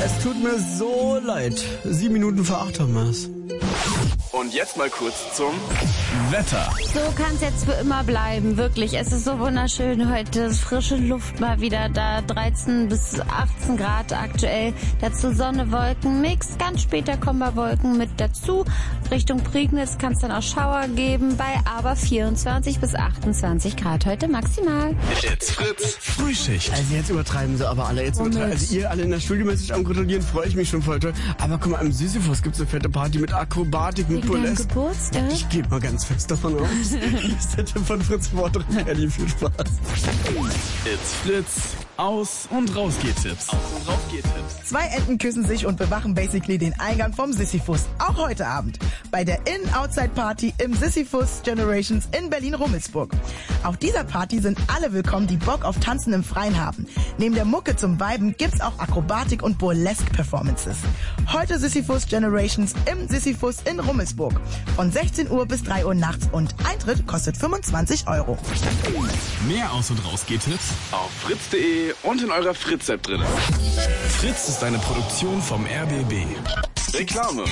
Es tut mir so leid. 7 Minuten vor 8 haben wir's. Und jetzt mal kurz zum Wetter. So kann es jetzt für immer bleiben, wirklich. Es ist so wunderschön heute. Frische Luft mal wieder da. 13 bis 18 Grad aktuell. Dazu Sonne, Wolken, Mix. Ganz später kommen wir Wolken mit dazu. Richtung Prignitz kann es dann auch Schauer geben. Bei aber 24 bis 28 Grad heute maximal. It's Fritz Frühschicht. Also jetzt übertreiben sie aber alle. Also ihr alle in der Studiomäßig am Gratulieren, freue ich mich schon voll toll. Aber guck mal, im Sisyphus gibt's eine fette Party mit Akrobatik, mit Burlesque. Geburtstag? Ich gehe mal ganz fest davon aus. Das ist der Tipp von Fritz Wort und Kelly. Viel Spaß. It's Fritz. Aus- und Rausgehtipps. 2 Enten küssen sich und bewachen basically den Eingang vom Sisyphus. Auch heute Abend. Bei der In-Outside-Party im Sisyphus Generations in Berlin-Rummelsburg. Auf dieser Party sind alle willkommen, die Bock auf Tanzen im Freien haben. Neben der Mucke zum Viben gibt's auch Akrobatik und Burlesque-Performances. Heute Sisyphus Generations im Sisyphus in Rummelsburg. Von 16 Uhr bis 3 Uhr nachts und Eintritt kostet 25 €. Mehr Aus- und Rausgehtipps auf fritz.de und in eurer Fritz-App drin. Fritz ist eine Produktion vom RBB. Reklame.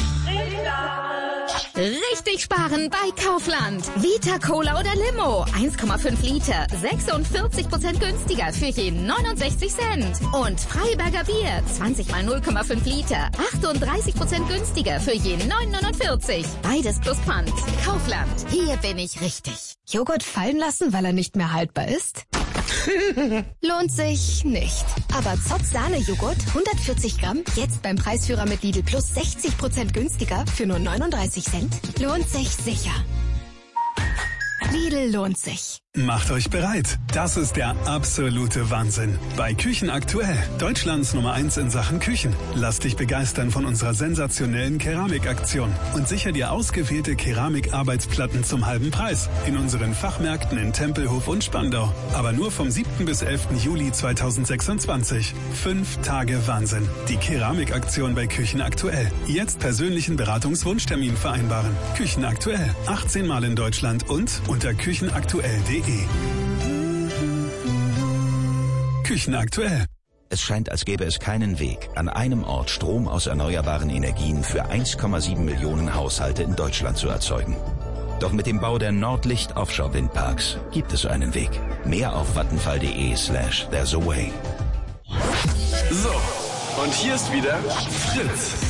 Richtig sparen bei Kaufland. Vita Cola oder Limo. 1,5 Liter. 46% günstiger für je 69 Cent. Und Freiberger Bier. 20 mal 0,5 Liter. 38% günstiger für je 9,49. Beides plus Pfand. Kaufland. Hier bin ich richtig. Joghurt fallen lassen, weil er nicht mehr haltbar ist? Lohnt sich nicht. Aber Zott Sahne-Joghurt, 140 Gramm, jetzt beim Preisführer mit Lidl Plus 60% günstiger für nur 39 Cent. Lohnt sich sicher. Lidl lohnt sich. Macht euch bereit. Das ist der absolute Wahnsinn. Bei Küchen aktuell. Deutschlands Nummer 1 in Sachen Küchen. Lass dich begeistern von unserer sensationellen Keramikaktion und sicher dir ausgewählte Keramikarbeitsplatten zum halben Preis in unseren Fachmärkten in Tempelhof und Spandau. Aber nur vom 7. bis 11. Juli 2026. 5 Tage Wahnsinn. Die Keramikaktion bei Küchen aktuell. Jetzt persönlichen Beratungswunschtermin vereinbaren. Küchen aktuell. 18 Mal in Deutschland und unter küchenaktuell.de. Küchen aktuell. Es scheint, als gäbe es keinen Weg, an einem Ort Strom aus erneuerbaren Energien für 1,7 Millionen Haushalte in Deutschland zu erzeugen. Doch mit dem Bau der Nordlicht Offshore Windparks gibt es einen Weg. Mehr auf vattenfall.de/there's a way. So, und hier ist wieder Fritz.